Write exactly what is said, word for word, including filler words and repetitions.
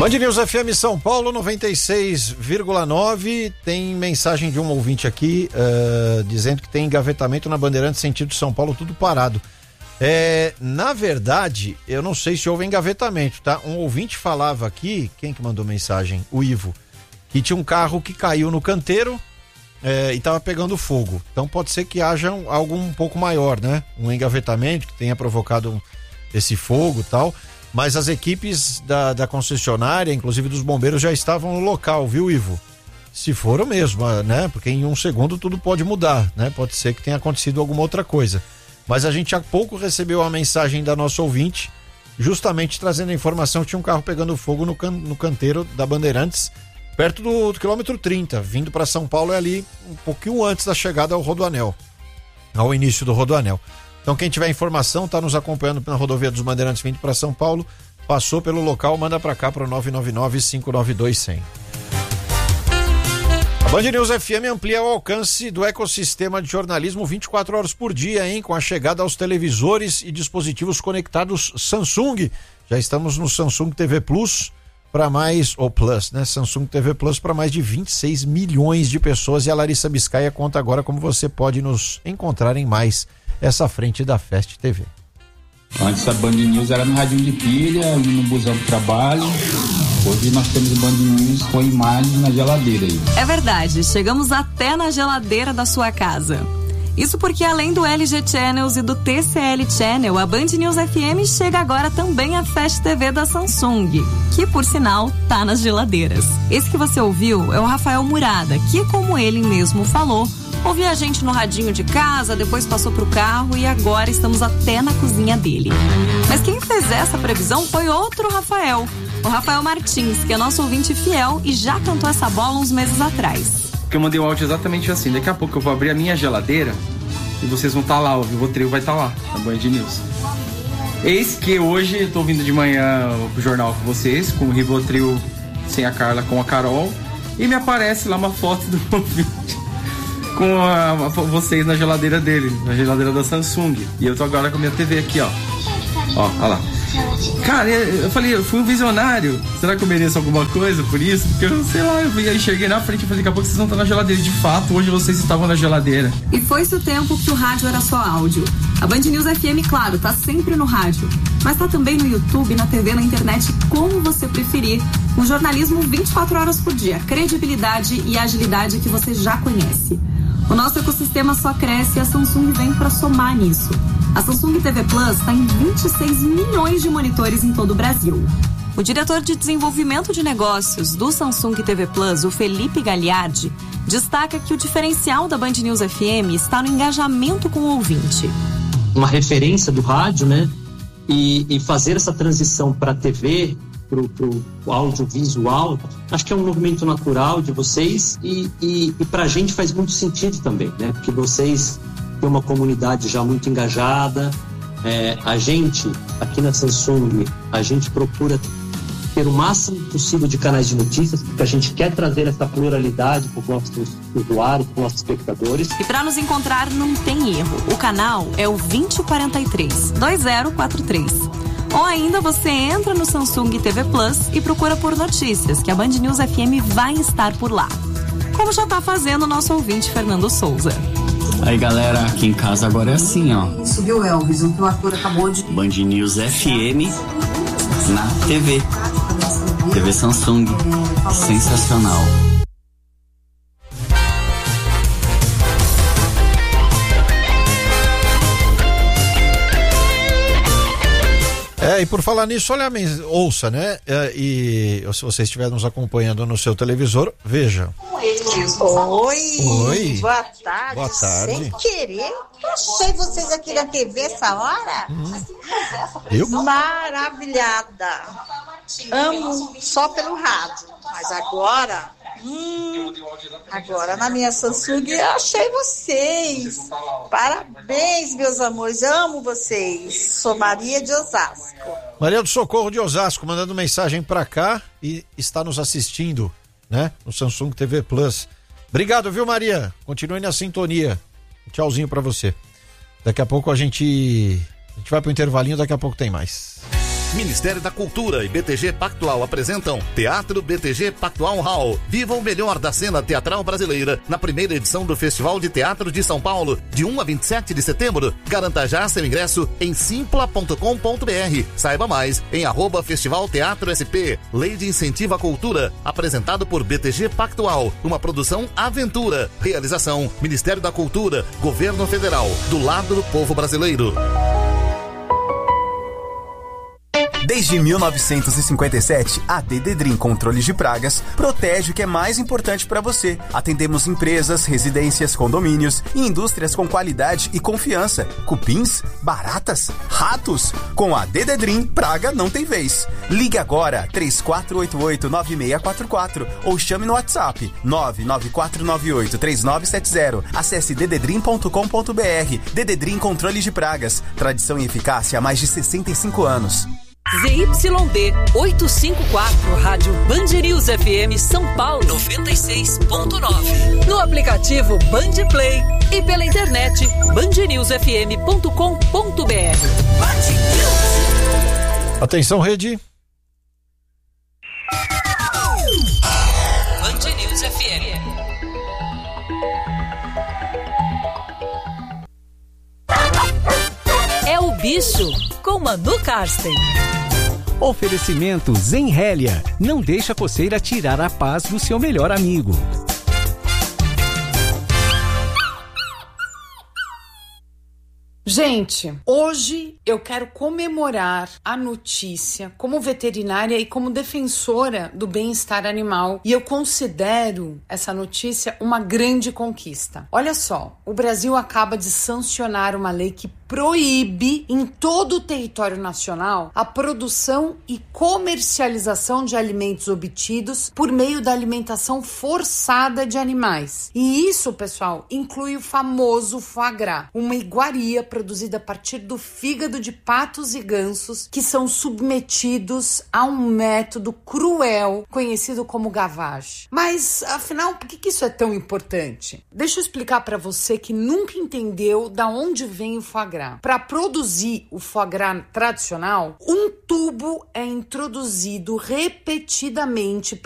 Band News F M São Paulo noventa e seis vírgula nove. Tem mensagem de um ouvinte aqui uh, dizendo que tem engavetamento na Bandeirantes sentido São Paulo, tudo parado. É, na verdade, eu não sei se houve engavetamento, tá? Um ouvinte falava aqui, quem que mandou mensagem? O Ivo, que tinha um carro que caiu no canteiro é, e estava pegando fogo. Então pode ser que haja um, algo um pouco maior, né? Um engavetamento que tenha provocado um, esse fogo e tal. Mas as equipes da, da concessionária, inclusive dos bombeiros, já estavam no local, viu, Ivo? Se foram mesmo, né? Porque em um segundo tudo pode mudar, né? Pode ser que tenha acontecido alguma outra coisa. Mas a gente há pouco recebeu a mensagem da nossa ouvinte, justamente trazendo a informação que tinha um carro pegando fogo no, can, no canteiro da Bandeirantes, perto do, do quilômetro trinta, vindo para São Paulo, é ali um pouquinho antes da chegada ao Rodoanel, ao início do Rodoanel. Então quem tiver informação, está nos acompanhando na rodovia dos Bandeirantes vindo para São Paulo, passou pelo local, manda para cá para o nove nove nove, cinco nove dois, zero zero. A Band News F M amplia o alcance do ecossistema de jornalismo vinte e quatro horas por dia, hein? Com a chegada aos televisores e dispositivos conectados Samsung. Já estamos no Samsung T V Plus para mais, ou Plus, né? Samsung T V Plus para mais de vinte e seis milhões de pessoas, e a Larissa Biscaia conta agora como você pode nos encontrar em mais essa frente da Fast T V. Antes a Band News era no radinho de pilha, no busão do trabalho. Hoje nós temos o Band News com imagem na geladeira aí. É verdade, chegamos até na geladeira da sua casa. Isso porque além do L G Channels e do T C L Channel, a Band News F M chega agora também a Fast T V da Samsung, que por sinal tá nas geladeiras. Esse que você ouviu é o Rafael Murada, que como ele mesmo falou, ouvia a gente no radinho de casa, depois passou pro carro e agora estamos até na cozinha dele. Mas quem fez essa previsão foi outro Rafael, o Rafael Martins, que é nosso ouvinte fiel e já cantou essa bola uns meses atrás. Porque eu mandei um áudio exatamente assim, daqui a pouco eu vou abrir a minha geladeira e vocês vão estar tá lá, o Rivotril vai estar tá lá, na Band News. Eis que hoje eu tô vindo de manhã pro jornal com vocês, com o Rivotril sem a Carla, com a Carol, e me aparece lá uma foto do ouvinte com a, a, vocês na geladeira dele, na geladeira da Samsung. E eu tô agora com a minha T V aqui, ó. Ó, ó lá. Cara, eu falei, eu fui um visionário. Será que eu mereço alguma coisa por isso? Porque eu sei lá, eu enxerguei na frente e falei, daqui a pouco vocês vão estar na geladeira. De fato, hoje vocês estavam na geladeira. E foi-se o tempo que o rádio era só áudio. A Band News F M, claro, tá sempre no rádio, mas tá também no YouTube, na T V, na internet, como você preferir. Um jornalismo vinte e quatro horas por dia, credibilidade e agilidade que você já conhece. O nosso ecossistema só cresce e a Samsung vem para somar nisso. A Samsung T V Plus está em vinte e seis milhões de monitores em todo o Brasil. O diretor de desenvolvimento de negócios do Samsung T V Plus, o Felipe Gagliardi, destaca que o diferencial da Band News F M está no engajamento com o ouvinte. Uma referência do rádio, né? E, e fazer essa transição para a T V, para o audiovisual, acho que é um movimento natural de vocês e, e, e para a gente faz muito sentido também, né? Porque vocês têm uma comunidade já muito engajada, é, a gente, aqui na Samsung, a gente procura ter o máximo possível de canais de notícias, porque a gente quer trazer essa pluralidade para os nossos usuários, para os nossos espectadores. E para nos encontrar não tem erro, o canal é o vinte e quarenta e três, dois zero quatro três. Ou ainda você entra no Samsung T V Plus e procura por notícias, que a Band News F M vai estar por lá. Como já tá fazendo o nosso ouvinte Fernando Souza. Aí galera, aqui em casa agora é assim, ó. Subiu Elvis, o que o ator acabou de... Band News F M na T V. T V Samsung. Sensacional. É, e por falar nisso, olha, ouça, né? É, e se você estiver nos acompanhando no seu televisor, veja. Oi! Oi! Boa tarde! Boa tarde! Sem querer, achei vocês aqui na T V essa hora. Hum. Eu? Maravilhada! Amo só pelo rádio, mas agora... Hum, agora na minha Samsung eu achei vocês. Parabéns, meus amores, amo vocês. Sou Maria de Osasco. Maria do Socorro de Osasco mandando mensagem pra cá e está nos assistindo, né? No Samsung T V Plus. Obrigado, viu, Maria? Continue na sintonia. Tchauzinho pra você. Daqui a pouco a gente a gente vai pro intervalinho, daqui a pouco tem mais. Ministério da Cultura e B T G Pactual apresentam Teatro B T G Pactual Hall. Viva o melhor da cena teatral brasileira na primeira edição do Festival de Teatro de São Paulo, de um a vinte e sete de setembro. Garanta já seu ingresso em simpla ponto com ponto br. Saiba mais em arroba Festival Teatro S P. Lei de Incentivo à Cultura, apresentado por B T G Pactual, uma produção Aventura. Realização Ministério da Cultura, Governo Federal, do lado do povo brasileiro. Desde mil novecentos e cinquenta e sete, a Dededrim Controles de Pragas protege o que é mais importante para você. Atendemos empresas, residências, condomínios e indústrias com qualidade e confiança. Cupins, baratas, ratos. Com a Dededrim, praga não tem vez. Ligue agora três quatro oito oito, nove seis quatro quatro ou chame no WhatsApp nove nove quatro nove oito, três nove sete zero. Acesse dededrim ponto com ponto br. Dededrim Controles de Pragas. Tradição e eficácia há mais de sessenta e cinco anos. Z Y D oitocentos e cinquenta e quatro, Rádio Band News F M São Paulo noventa e seis ponto nove. No aplicativo Band Play e pela internet band news f m ponto com ponto b r. Atenção, rede. Band News F M. É o bicho com Manu Karsten. Oferecimento Zenrélia. Não deixa a coceira tirar a paz do seu melhor amigo. Gente, hoje eu quero comemorar a notícia como veterinária e como defensora do bem-estar animal, e eu considero essa notícia uma grande conquista. Olha só, o Brasil acaba de sancionar uma lei que proíbe em todo o território nacional a produção e comercialização de alimentos obtidos por meio da alimentação forçada de animais. E isso, pessoal, inclui o famoso foie gras, uma iguaria produzida a partir do fígado de patos e gansos que são submetidos a um método cruel conhecido como gavage. Mas, afinal, por que que isso é tão importante? Deixa eu explicar para você que nunca entendeu da onde vem o foie gras. Para produzir o foie gras tradicional, um tubo é introduzido repetidamente